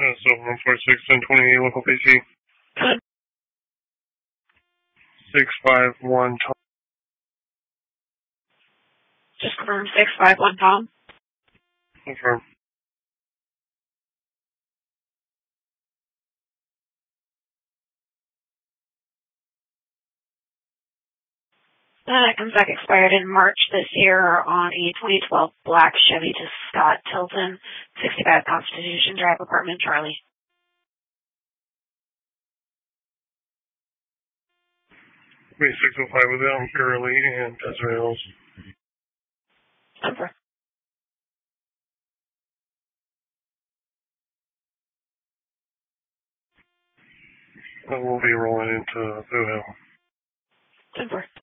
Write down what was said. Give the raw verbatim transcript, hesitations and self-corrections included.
Uh, so one four six ten twenty local P C. Six five one Tom. Just confirm six five one Tom. Confirm. That comes back expired in March this year on a twenty twelve black Chevy to Scott Tilton, sixty-five Constitution Drive, apartment Charlie. Wait, six oh five with them, Early and Desert Hills. Temper. Uh, we'll be rolling into Blue Hill. Temper.